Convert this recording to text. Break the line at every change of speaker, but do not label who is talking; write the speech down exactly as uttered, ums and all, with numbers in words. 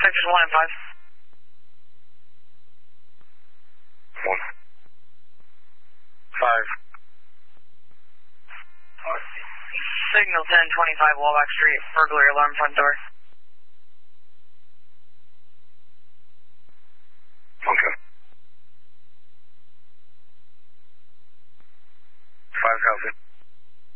Sectors one and five.
One. Five.
Signal ten twenty-five Wallback Street, burglary alarm front door.
Okay. Five thousand.